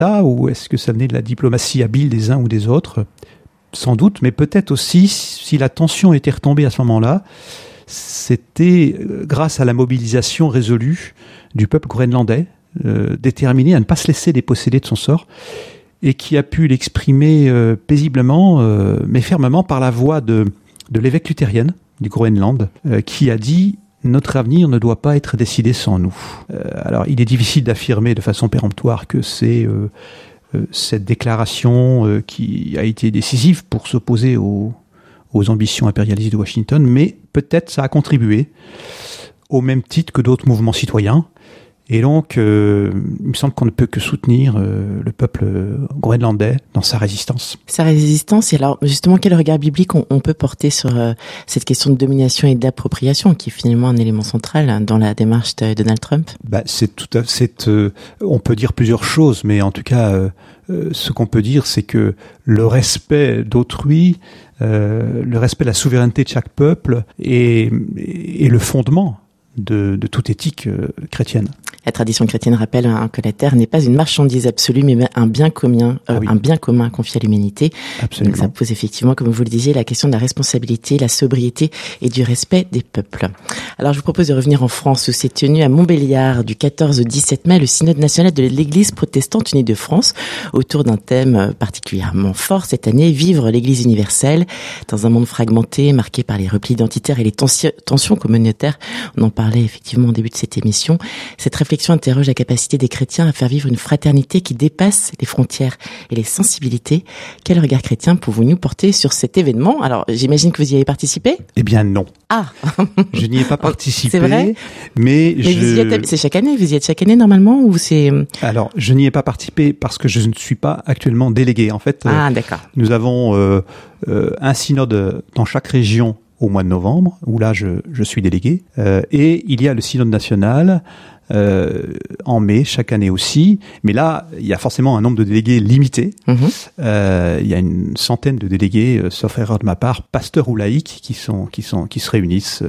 ou est-ce que ça venait de la diplomatie habile des uns ou des autres ? Sans doute, mais peut-être aussi, si la tension était retombée à ce moment-là, c'était grâce à la mobilisation résolue du peuple groenlandais, déterminé à ne pas se laisser déposséder de son sort, et qui a pu l'exprimer paisiblement, mais fermement, par la voix de l'évêque luthérienne du Groenland, qui a dit « Notre avenir ne doit pas être décidé sans nous ». Alors, il est difficile d'affirmer de façon péremptoire que c'est cette déclaration qui a été décisive pour s'opposer aux ambitions impérialistes de Washington, mais peut-être ça a contribué au même titre que d'autres mouvements citoyens. Et donc, il me semble qu'on ne peut que soutenir le peuple groenlandais dans sa résistance. Sa résistance, et alors justement, quel regard biblique on peut porter sur cette question de domination et d'appropriation, qui est finalement un élément central dans la démarche de Donald Trump ? On peut dire plusieurs choses, mais en tout cas, ce qu'on peut dire, c'est que le respect d'autrui, le respect de la souveraineté de chaque peuple est le fondement de toute éthique chrétienne. La tradition chrétienne rappelle que la terre n'est pas une marchandise absolue, mais un bien commun, un bien commun confié à l'humanité. Absolument. Donc ça pose effectivement, comme vous le disiez, la question de la responsabilité, la sobriété et du respect des peuples. Alors je vous propose de revenir en France, où s'est tenu à Montbéliard du 14 au 17 mai le synode national de l'Église protestante unie de France, autour d'un thème particulièrement fort cette année, vivre l'Église universelle dans un monde fragmenté, marqué par les replis identitaires et les tensions communautaires. On en parlait effectivement au début de cette émission. Cette réflexion interroge la capacité des chrétiens à faire vivre une fraternité qui dépasse les frontières et les sensibilités. Quel regard chrétien pouvons-nous porter sur cet événement ? Alors, j'imagine que vous y avez participé ? Eh bien, non. Ah. Je n'y ai pas participé. C'est vrai ? Mais vous y êtes, c'est chaque année ? Vous y êtes chaque année, normalement, ou c'est... Alors, je n'y ai pas participé parce que je ne suis pas actuellement délégué. En fait, d'accord. Nous avons un synode dans chaque région au mois de novembre, où là, je suis délégué. Et il y a le synode national en mai, chaque année aussi. Mais là, il y a forcément un nombre de délégués limité. Il y a une centaine de délégués, sauf erreur de ma part, pasteurs ou laïcs, qui se réunissent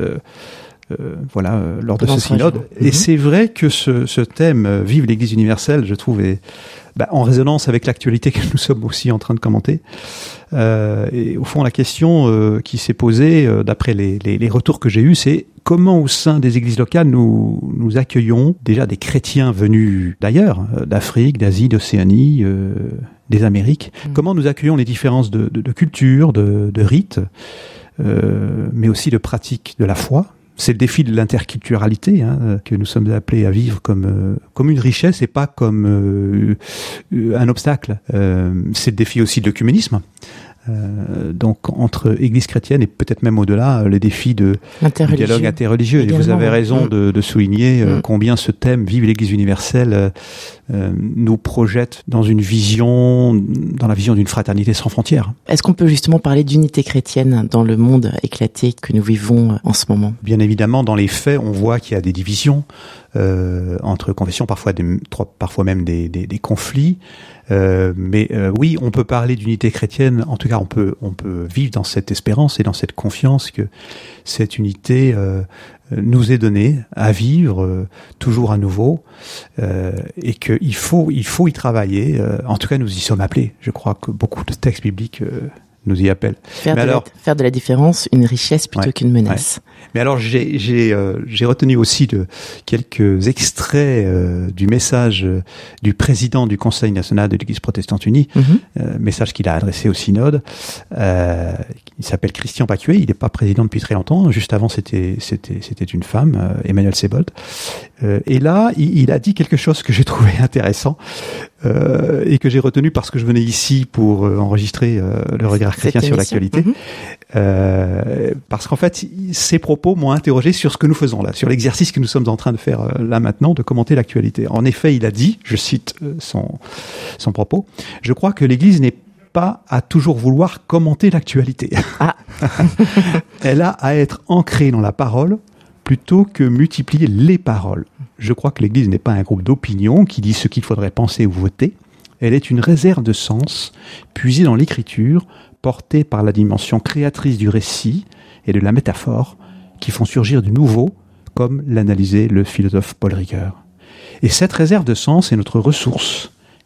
lors de ce synode. Et c'est vrai que ce thème, Vive l'Église universelle, je trouve, est en résonance avec l'actualité que nous sommes aussi en train de commenter. Et au fond, la question qui s'est posée, d'après les retours que j'ai eus, c'est comment au sein des églises locales nous accueillons déjà des chrétiens venus d'ailleurs, d'Afrique, d'Asie, d'Océanie, des Amériques. Comment nous accueillons les différences de culture, de rites, mais aussi de pratiques de la foi. C'est le défi de l'interculturalité que nous sommes appelés à vivre comme une richesse et pas comme un obstacle. C'est le défi aussi de l'œcuménisme. Donc entre Église chrétienne et peut-être même au-delà, les défis du dialogue interreligieux. Et vous avez raison de souligner combien ce thème, Vive l'Église universelle, nous projette dans la vision d'une fraternité sans frontières. Est-ce qu'on peut justement parler d'unité chrétienne dans le monde éclaté que nous vivons en ce moment ? Bien évidemment, dans les faits, on voit qu'il y a des divisions entre confessions, parfois même des conflits. Mais oui, on peut parler d'unité chrétienne. En tout cas, on peut vivre dans cette espérance et dans cette confiance que cette unité nous est donnée à vivre toujours à nouveau, et qu'il faut y travailler. En tout cas, nous y sommes appelés. Je crois que beaucoup de textes bibliques nous y appellent. Faire de la différence une richesse plutôt qu'une menace. Ouais. Mais alors j'ai retenu aussi quelques extraits du message du président du Conseil national de l'Église protestante unie, message qu'il a adressé au synode. Il s'appelle Christian Pacuet, il n'est pas président depuis très longtemps. Juste avant, c'était une femme, Emmanuel Sebold. Et là, il a dit quelque chose que j'ai trouvé intéressant et que j'ai retenu parce que je venais ici pour enregistrer le regard chrétien sur l'actualité. Parce qu'en fait, ces propos m'ont interrogé sur ce que nous faisons là, sur l'exercice que nous sommes en train de faire là maintenant, de commenter l'actualité. En effet, il a dit, je cite son propos, « Je crois que l'Église n'est pas à toujours vouloir commenter l'actualité. Elle a à être ancrée dans la parole plutôt que multiplier les paroles. Je crois que l'Église n'est pas un groupe d'opinion qui dit ce qu'il faudrait penser ou voter. Elle est une réserve de sens puisée dans l'Écriture, portée par la dimension créatrice du récit et de la métaphore qui font surgir du nouveau, comme l'analysait le philosophe Paul Ricoeur. Et cette réserve de sens est notre ressource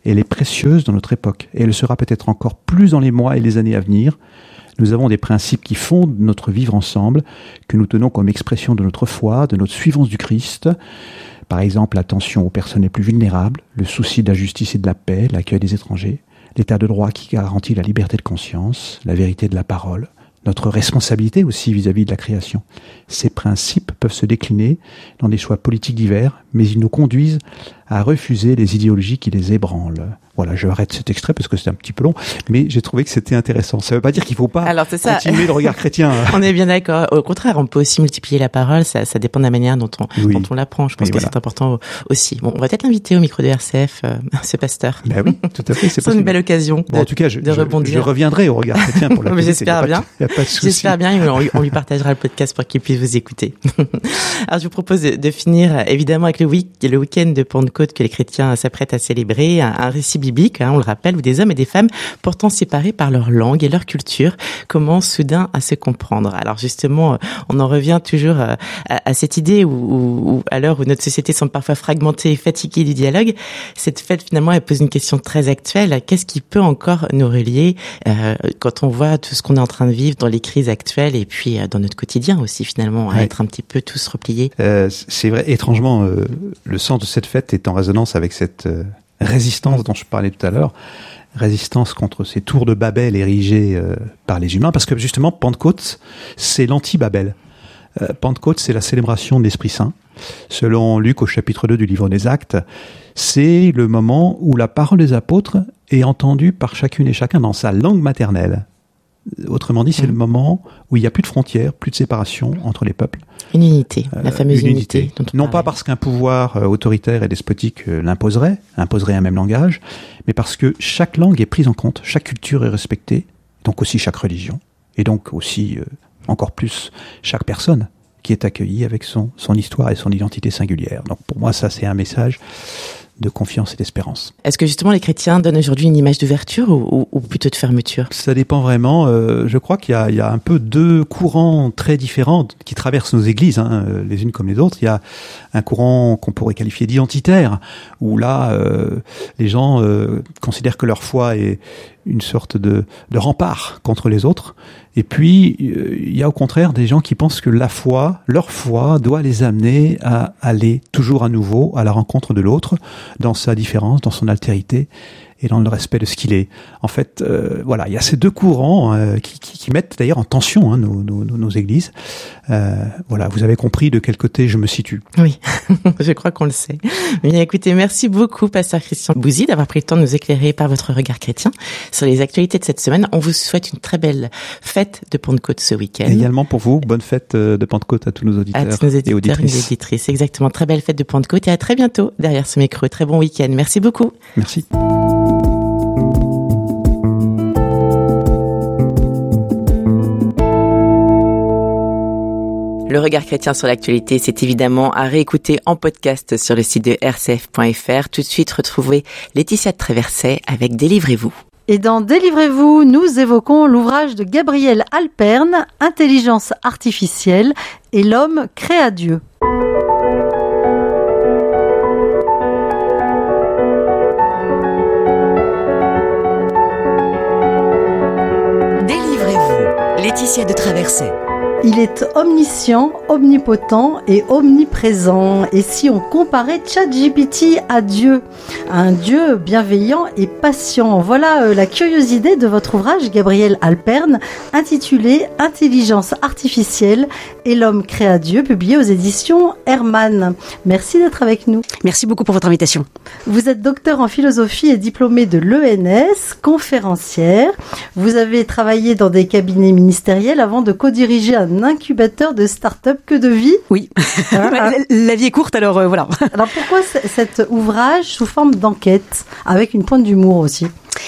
Elle est précieuse dans notre époque et elle sera peut-être encore plus dans les mois et les années à venir. Nous avons des principes qui fondent notre vivre ensemble, que nous tenons comme expression de notre foi, de notre suivance du Christ. Par exemple, l'attention aux personnes les plus vulnérables, le souci de la justice et de la paix, l'accueil des étrangers, l'état de droit qui garantit la liberté de conscience, la vérité de la parole, notre responsabilité aussi vis-à-vis de la création. Ces principes peuvent se décliner dans des choix politiques divers, mais ils nous conduisent à refuser les idéologies qui les ébranlent. Voilà, je arrête cet extrait parce que c'est un petit peu long, mais j'ai trouvé que c'était intéressant. Ça ne veut pas dire qu'il ne faut pas continuer le regard chrétien. On est bien d'accord. Au contraire, on peut aussi multiplier la parole. Ça dépend de la manière dont on l'apprend. Je pense que c'est important aussi. Bon, on va peut-être l'inviter au micro de RCF, ce pasteur. Ben oui, tout à fait. C'est une belle occasion de rebondir. Je reviendrai au regard chrétien pour la mais j'espère bien. Il n'y a pas de souci. J'espère bien. On lui partagera le podcast pour qu'il puisse vous écouter. Alors, je vous propose de finir évidemment avec le week-end de Pentecôte que les chrétiens s'apprêtent à célébrer. Un récit biblique, on le rappelle, où des hommes et des femmes pourtant séparés par leur langue et leur culture commencent soudain à se comprendre. Alors justement, on en revient toujours à cette idée où à l'heure où notre société semble parfois fragmentée et fatiguée du dialogue, cette fête finalement elle pose une question très actuelle. Qu'est-ce qui peut encore nous relier quand on voit tout ce qu'on est en train de vivre dans les crises actuelles et puis dans notre quotidien aussi finalement, à être un petit peu tous repliés. C'est vrai, étrangement, le sens de cette fête est en résonance avec cette résistance dont je parlais tout à l'heure, résistance contre ces tours de Babel érigés par les humains, parce que justement Pentecôte, c'est l'anti-Babel. Pentecôte, c'est la célébration de l'Esprit Saint. Selon Luc au chapitre 2 du livre des Actes, c'est le moment où la parole des apôtres est entendue par chacune et chacun dans sa langue maternelle. Autrement dit, c'est le moment où il n'y a plus de frontières, plus de séparation entre les peuples. Une unité, la fameuse unité dont on non parlait. Pas parce qu'un pouvoir autoritaire et despotique imposerait un même langage, mais parce que chaque langue est prise en compte, chaque culture est respectée, donc aussi chaque religion, et donc aussi, encore plus, chaque personne qui est accueillie avec son histoire et son identité singulière. Donc pour moi, ça c'est un message de confiance et d'espérance. Est-ce que justement les chrétiens donnent aujourd'hui une image d'ouverture ou plutôt de fermeture ? Ça dépend vraiment. Je crois qu'il y a un peu deux courants très différents qui traversent nos églises, les unes comme les autres. Il y a un courant qu'on pourrait qualifier d'identitaire, où là, les gens considèrent que leur foi est une sorte de rempart contre les autres. Et puis, il y a au contraire des gens qui pensent que leur foi doit les amener à aller toujours à nouveau à la rencontre de l'autre, dans sa différence, dans son altérité et dans le respect de ce qu'il est. En fait, voilà, il y a ces deux courants qui mettent d'ailleurs en tension nos églises. Voilà, vous avez compris de quel côté je me situe. Oui, je crois qu'on le sait. Bien, écoutez, merci beaucoup, pasteur Christian Bouzy, d'avoir pris le temps de nous éclairer par votre regard chrétien sur les actualités de cette semaine. On vous souhaite une très belle fête de Pentecôte ce week-end. Et également pour vous, bonne fête de Pentecôte à tous nos auditeurs, et auditrices. Exactement, très belle fête de Pentecôte et à très bientôt derrière ce micro. Très bon week-end. Merci beaucoup. Merci. Le regard chrétien sur l'actualité, c'est évidemment à réécouter en podcast sur le site de rcf.fr. Tout de suite, retrouvez Laetitia de Traverset avec Délivrez-vous. Et dans Délivrez-vous, nous évoquons l'ouvrage de Gabriel Alpern, Intelligence artificielle et l'homme créa Dieu. Délivrez-vous, Laetitia de Traverset. Il est omniscient, omnipotent et omniprésent. Et si on comparait ChatGPT à Dieu, un Dieu bienveillant et patient? Voilà la curieuse idée de votre ouvrage, Gabriel Alpern, intitulé Intelligence artificielle et l'homme créa Dieu, publié aux éditions Hermann. Merci d'être avec nous. Merci beaucoup pour votre invitation. Vous êtes docteur en philosophie et diplômé de l'ENS, conférencière. Vous avez travaillé dans des cabinets ministériels avant de co-diriger un incubateur de start-up. Que de vie. Oui, la vie est courte, alors voilà. Alors pourquoi cet ouvrage sous forme d'enquête, avec une pointe d'humour aussi?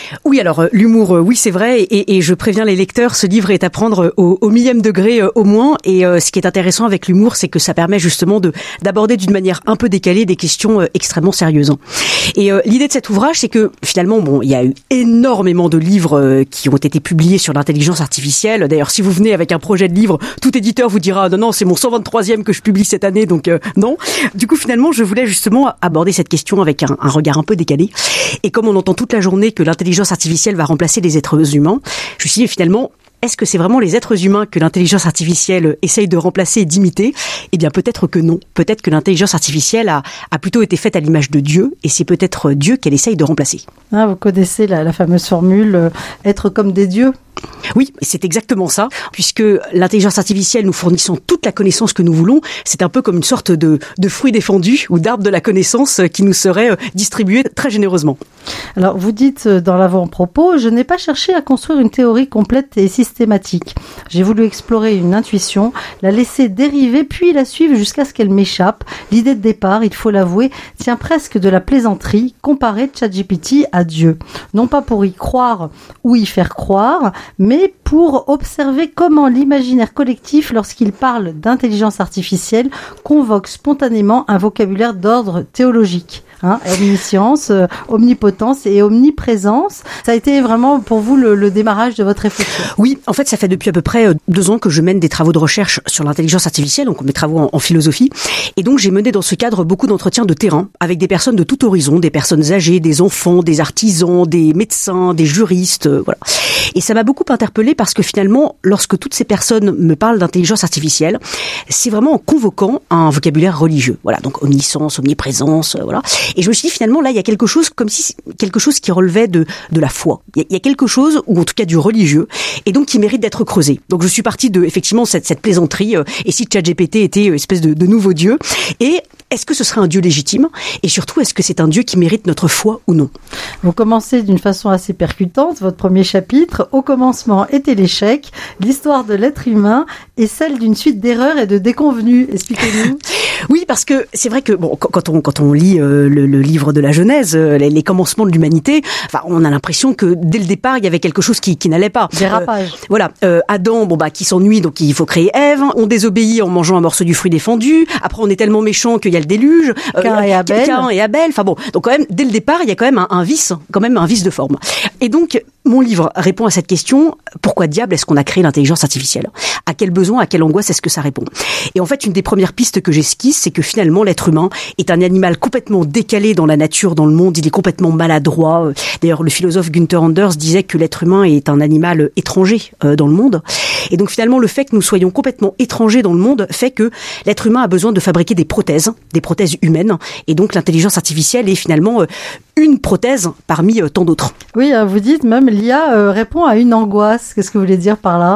Oui, alors l'humour, oui, c'est vrai, et je préviens les lecteurs, ce livre est à prendre au millième degré au moins, et ce qui est intéressant avec l'humour, c'est que ça permet justement d'aborder d'une manière un peu décalée des questions extrêmement sérieuses. Et l'idée de cet ouvrage, c'est que finalement, bon, il y a eu énormément de livres qui ont été publiés sur l'intelligence artificielle. D'ailleurs, si vous venez avec un projet de livre, tout éditeur vous dira non, c'est mon 123e que je publie cette année, donc non. Du coup, finalement, je voulais justement aborder cette question avec un regard un peu décalé. Et comme on entend toute la journée que l'intelligence artificielle va remplacer les êtres humains, je me suis dit finalement, est-ce que c'est vraiment les êtres humains que l'intelligence artificielle essaye de remplacer et d'imiter ? Eh bien, peut-être que non. Peut-être que l'intelligence artificielle a plutôt été faite à l'image de Dieu, et c'est peut-être Dieu qu'elle essaye de remplacer. Ah, vous connaissez la fameuse formule être comme des dieux ? Oui, c'est exactement ça, puisque l'intelligence artificielle nous fournissant toute la connaissance que nous voulons, c'est un peu comme une sorte de fruit défendu ou d'arbre de la connaissance qui nous serait distribué très généreusement. Alors, vous dites dans l'avant-propos, je n'ai pas cherché à construire une théorie complète et systématique. J'ai voulu explorer une intuition, la laisser dériver, puis la suivre jusqu'à ce qu'elle m'échappe. L'idée de départ, il faut l'avouer, tient presque de la plaisanterie, comparer ChatGPT à Dieu. Non pas pour y croire ou y faire croire, mais pour observer comment l'imaginaire collectif, lorsqu'il parle d'intelligence artificielle, convoque spontanément un vocabulaire d'ordre théologique. Omniscience, omnipotence et omniprésence. Ça a été vraiment pour vous le démarrage de votre réflexion? Oui, en fait, ça fait depuis à peu près 2 ans que je mène des travaux de recherche sur l'intelligence artificielle, donc mes travaux en philosophie. Et donc, j'ai mené dans ce cadre beaucoup d'entretiens de terrain avec des personnes de tout horizon, des personnes âgées, des enfants, des artisans, des médecins, des juristes, voilà. Et ça m'a beaucoup interpellée parce que finalement, lorsque toutes ces personnes me parlent d'intelligence artificielle, c'est vraiment en convoquant un vocabulaire religieux. Voilà, donc omniscience, omniprésence, voilà. Et je me suis dit finalement là il y a quelque chose comme si quelque chose qui relevait de la foi. Il y a quelque chose, ou en tout cas du religieux, et donc qui mérite d'être creusé. Donc je suis partie de effectivement cette plaisanterie. Et si ChatGPT était une espèce de nouveau dieu, et est-ce que ce serait un dieu légitime? Et surtout, est-ce que c'est un dieu qui mérite notre foi ou non? Vous commencez d'une façon assez percutante votre premier chapitre. Au commencement était l'échec, l'histoire de l'être humain et celle d'une suite d'erreurs et de déconvenues. Expliquez-nous. Oui, parce que c'est vrai que bon, quand on lit le livre de la Genèse, les commencements de l'humanité, enfin, on a l'impression que dès le départ, il y avait quelque chose qui n'allait pas. Dérapage. Voilà, Adam, qui s'ennuie, donc il faut créer Ève. On désobéit en mangeant un morceau du fruit défendu. Après, on est tellement méchant qu'il y a le déluge. Caïn et Abel. Enfin bon, donc quand même, dès le départ, il y a quand même un vice de forme. Et donc, mon livre répond à cette question: pourquoi diable est-ce qu'on a créé l'intelligence artificielle? À quel besoin, à quelle angoisse est-ce que ça répond? Et en fait, une des premières pistes que j'esquisse, c'est que finalement, l'être humain est un animal complètement décalé dans la nature, dans le monde. Il est complètement maladroit. D'ailleurs, le philosophe Günther Anders disait que l'être humain est un animal étranger dans le monde. Et donc finalement, le fait que nous soyons complètement étrangers dans le monde fait que l'être humain a besoin de fabriquer des prothèses humaines. Et donc l'intelligence artificielle est finalement une prothèse parmi tant d'autres. Oui, vous dites même l'IA répond à une angoisse. Qu'est-ce que vous voulez dire par là ?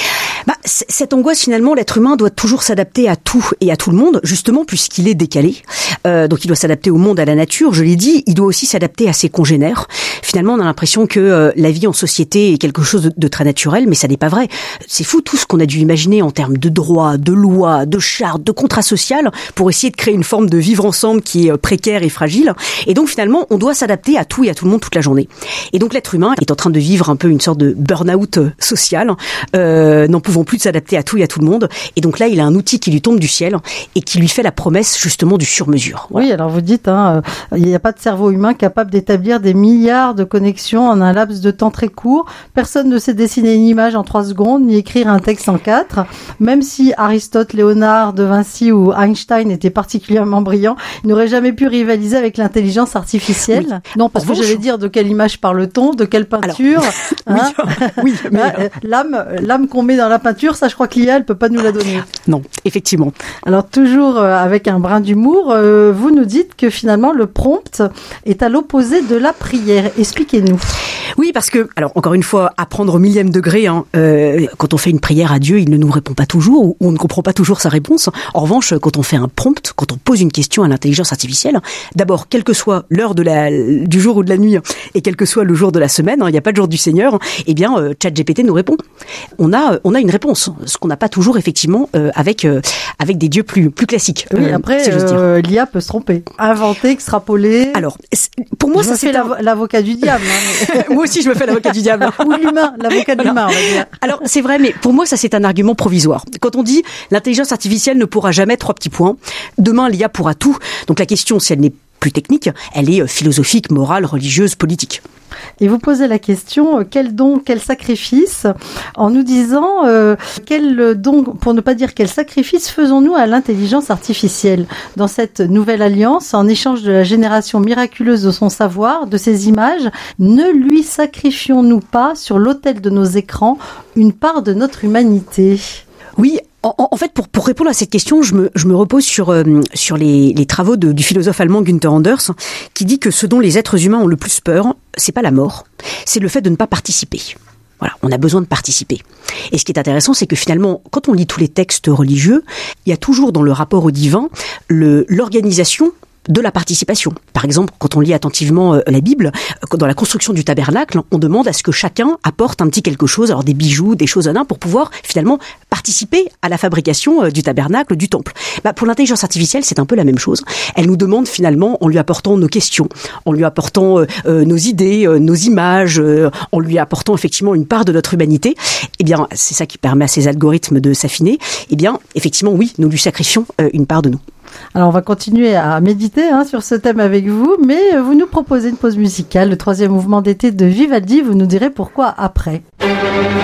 Cette angoisse, finalement, l'être humain doit toujours s'adapter à tout et à tout le monde, justement, puisqu'il est décalé. Donc, il doit s'adapter au monde, à la nature. Je l'ai dit, il doit aussi s'adapter à ses congénères. Finalement, on a l'impression que la vie en société est quelque chose de très naturel, mais ça n'est pas vrai. C'est fou tout ce qu'on a dû imaginer en termes de droits, de lois, de chartes, de contrats sociaux pour essayer de créer une forme de vivre ensemble qui est précaire et fragile. Et donc, finalement, on doit s'adapter à tout et à tout le monde toute la journée. Et donc, l'être humain est en train de vivre un peu une sorte de burn-out social, n'en pouvant plus de s'adapter à tout et à tout le monde. Et donc là, il a un outil qui lui tombe du ciel et qui lui fait la promesse justement du sur-mesure. Voilà. Oui, alors vous dites, il n'y a pas de cerveau humain capable d'établir des milliards de connexions en un laps de temps très court. Personne ne sait dessiner une image en 3 secondes, ni écrire un texte en 4. Même si Aristote, Léonard de Vinci ou Einstein étaient particulièrement brillants, ils n'auraient jamais pu rivaliser avec l'intelligence artificielle. Oui. Non, parce que j'allais dire de quelle image parle-t-on, de quelle peinture. Alors, oui, mais l'âme qu'on met dans la peinture, ça je crois que l'IA, elle peut pas nous la donner. Non, effectivement. Alors toujours avec un brin d'humour, vous nous dites que finalement le prompt est à l'opposé de la prière. Expliquez-nous. Oui, parce que, alors encore une fois, à prendre au millième degré, quand on fait une prière à Dieu, il ne nous répond pas toujours, ou on ne comprend pas toujours sa réponse. En revanche, quand on fait un prompt, quand on pose une question à l'intelligence artificielle, d'abord, quelle que soit l'heure du jour ou de la nuit, et quel que soit le jour de la semaine, il n'y a pas de jour du Seigneur, eh bien, ChatGPT nous répond. On a une réponse, ce qu'on n'a pas toujours effectivement avec des dieux plus classiques. Oui, après, si l'IA peut se tromper, inventer, extrapoler. Alors, pour moi, ça c'est l'avocat du diable. Moi aussi, je me fais l'avocat du diable. Ou l'humain, l'avocat de l'humain, on va dire. Alors, c'est vrai, mais pour moi, ça, c'est un argument provisoire. Quand on dit l'intelligence artificielle ne pourra jamais 3 petits points, demain, l'IA pourra tout. Donc la question, si elle n'est plus technique, elle est philosophique, morale, religieuse, politique. Et vous posez la question, quel don, quel sacrifice, en nous disant quel don, pour ne pas dire quel sacrifice, faisons-nous à l'intelligence artificielle dans cette nouvelle alliance, en échange de la génération miraculeuse de son savoir, de ses images, ne lui sacrifions-nous pas sur l'autel de nos écrans une part de notre humanité ? Oui. En fait, pour répondre à cette question, je me repose sur les travaux du philosophe allemand Günther Anders, qui dit que ce dont les êtres humains ont le plus peur, c'est pas la mort, c'est le fait de ne pas participer. Voilà, on a besoin de participer. Et ce qui est intéressant, c'est que finalement, quand on lit tous les textes religieux, il y a toujours dans le rapport au divin l'organisation de la participation. Par exemple, quand on lit attentivement la Bible, dans la construction du tabernacle, on demande à ce que chacun apporte un petit quelque chose, alors des bijoux, des choses en un, pour pouvoir finalement participer à la fabrication du tabernacle, du temple. Pour l'intelligence artificielle, c'est un peu la même chose. Elle nous demande finalement, en lui apportant nos questions, en lui apportant nos idées, nos images, en lui apportant effectivement une part de notre humanité, eh bien, c'est ça qui permet à ces algorithmes de s'affiner. Eh bien, effectivement, oui, nous lui sacrifions une part de nous. Alors on va continuer à méditer sur ce thème avec vous, mais vous nous proposez une pause musicale, le 3e mouvement d'été de Vivaldi, vous nous direz pourquoi après.